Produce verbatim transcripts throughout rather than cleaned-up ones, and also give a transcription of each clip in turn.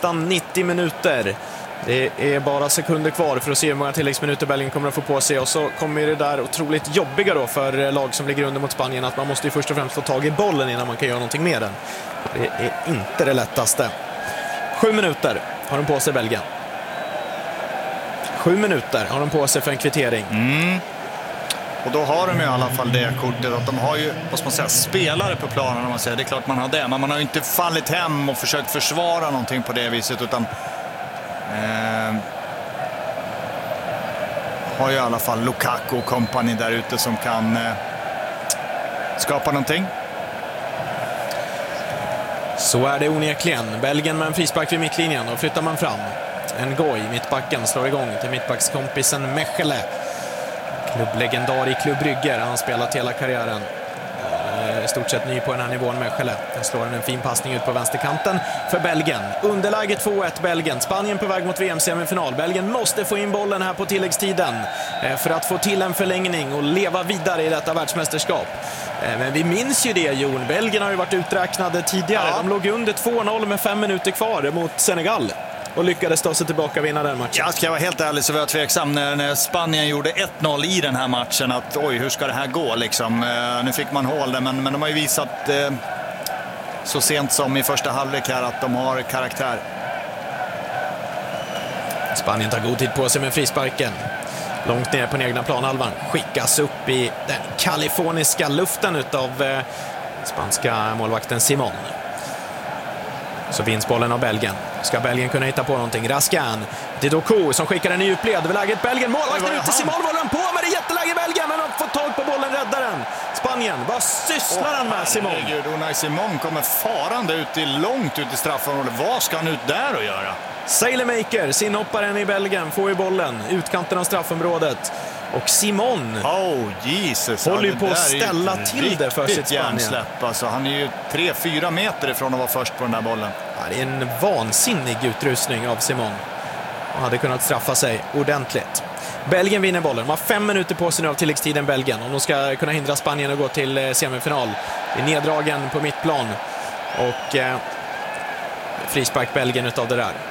nästan nittio minuter. Det är bara sekunder kvar för att se hur många tilläggsminuter Belgien kommer att få på sig. Och så kommer det där otroligt jobbiga då för lag som ligger under mot Spanien, att man måste ju först och främst få tag i bollen innan man kan göra någonting med den. Det är inte det lättaste. Sju minuter har de på sig, Belgien. Sju minuter har de på sig för en kvittering. Mm. Och då har de i alla fall det kortet att de har ju, vad ska man säga, spelare på planen, om man säger. Det är klart man har det, men man har ju inte fallit hem och försökt försvara någonting på det viset, utan eh, har ju i alla fall Lukaku och kompani där ute som kan eh, skapa någonting. Så är det onekligen. Belgien med en frispark vid mittlinjen, och flyttar man fram. En Goy, mittbacken, slår igång till mittbackskompisen Mechele. Klubblegendar i Klubb Brygge. Han har spelat hela karriären. I stort sett ny på den här nivån, Mechele. Han slår en fin passning ut på vänsterkanten för Belgien. Underläge två ett Belgien. Spanien på väg mot V M-semifinal. Belgien måste få in bollen här på tilläggstiden för att få till en förlängning och leva vidare i detta världsmästerskap. Men vi minns ju det, Jon. Belgien har ju varit uträknade tidigare. Ja. De låg under två noll med fem minuter kvar mot Senegal och lyckades ta sig tillbaka och vinna den matchen. Jag ska vara helt ärlig, så var jag tveksam när, när Spanien gjorde ett noll i den här matchen, att oj, hur ska det här gå liksom. Uh, nu fick man hål där, men, men de har ju visat uh, så sent som i första halvlek här att de har karaktär. Spanien tar god tid på sig med frisparken. Långt ner på den egna planhalvan. Skickas upp i den kaliforniska luften utav uh, spanska målvakten Simon. Så vinns bollen av Belgien. Ska Belgien kunna hitta på någonting? Raskan till Doku som skickar en i djupled. Över läget Belgien. Målvakten ut till Simon. Bollen på, men det är jätteläge Belgien. Men de får tag på bollen, räddar den. Spanien, vad sysslar han med, Simon? Herregud, Unai Simon kommer farande ut i, långt ut i straffområdet. Vad ska han ut där och göra? Sailemaker, sinhopparen i Belgien, får ju bollen. Utkanten av straffområdet. Och Simon oh, Jesus. håller ju på att ställa till det för sitt Spanien. Alltså, han är ju tre fyra meter ifrån att vara först på den där bollen. Ja, det är en vansinnig utrustning av Simon. Han hade kunnat straffa sig ordentligt. Belgien vinner bollen. De har fem minuter på sig nu av tilläggstiden, Belgien. Om de ska kunna hindra Spanien att gå till semifinal. Det är neddragen på mittplan. Och eh, frispark Belgien utav det där.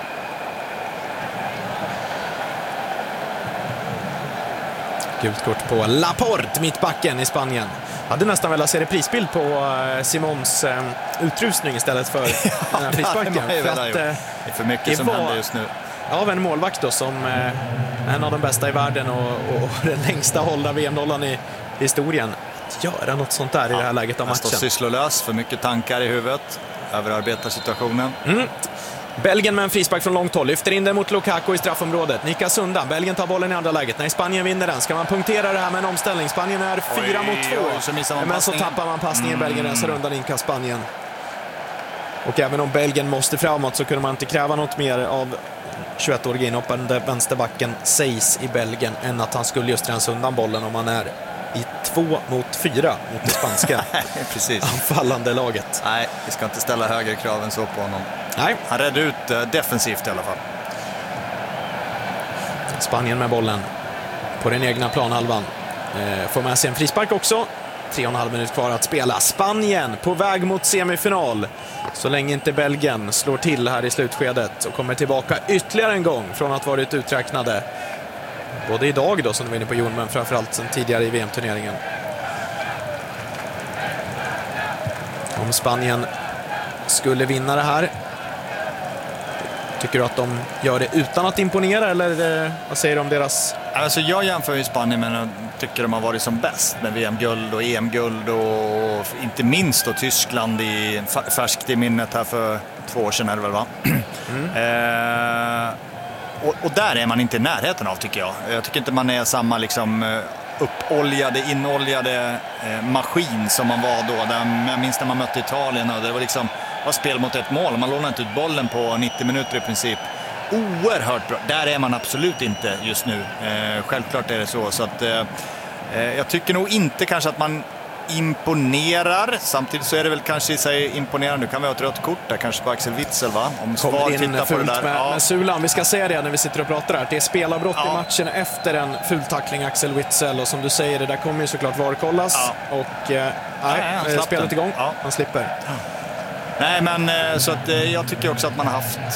Gult kort på Laporte, mittbacken i Spanien. Hade nästan velat se reprisbild på Simons eh, utrustning istället för ja, den här frisparken. För att, eh, det är för mycket som händer just nu. Av en målvakt då, som eh, en av de bästa i världen och, och den längsta hållna V M-nollan i historien. Att göra något sånt där ja, i det här läget av matchen. Han står sysslolös, för mycket tankar i huvudet. Överarbetar situationen. Mm. Belgien med en frispark från långt håll. Lyfter in det mot Lukaku i straffområdet. Nickas undan. Belgien tar bollen i andra läget. När Spanien vinner den ska man punktera det här med en omställning. Spanien är fyra mot två. Men så tappar man passningen. Mm. Belgien rensar undan inkas Spanien. Och även om Belgien måste framåt så kunde man inte kräva något mer av tjugoett-årige inhoppande vänsterbacken Seis i Belgien än att han skulle just rensa undan bollen om man är i två mot fyra mot det spanska Precis. anfallande laget. Nej, vi ska inte ställa högre krav än så på honom. Nej. Han räddade ut uh, defensivt i alla fall. Spanien med bollen på den egna planhalvan. Eh, får med sig en frispark också. Tre och en halv minut kvar att spela. Spanien på väg mot semifinal. Så länge inte Belgien slår till här i slutskedet och kommer tillbaka ytterligare en gång från att varit uträknade. Både idag då, som du var inne på, Jon, men framförallt sen tidigare i V M-turneringen. Om Spanien skulle vinna det här, tycker du att de gör det utan att imponera, eller eh, vad säger du om deras... Alltså jag jämför ju Spanien, men jag tycker de har varit som bäst med V M-guld och E M-guld och inte minst då Tyskland i färskt i minnet här för två år sedan, är det väl, va? Mm. eh, och, och där är man inte i närheten av, tycker jag. Jag tycker inte man är samma liksom uppoljade, inoljade eh, maskin som man var då. Där, jag minns när man mötte Italien och det var liksom var spel mot ett mål. Man lånade inte ut bollen på nittio minuter i princip. Oerhört bra. Där är man absolut inte just nu. Eh, självklart är det så. Så att, eh, jag tycker nog inte kanske att man imponerar. Samtidigt så är det väl kanske i sig imponerande. Nu kan vi ha ett rött kort där kanske på Axel Witsel, va? Om Svar tittar på det där. Med, ja. med Sulan. Vi ska säga det när vi sitter och pratar här. Det är spelarbrott ja. i matchen efter en fultackling Axel Witsel. Och som du säger, det där kommer ju såklart varkollas. Ja. Och eh, nej, nej, spelet igång. Ja. Han slipper. Ja. Nej, men så att jag tycker också att man har haft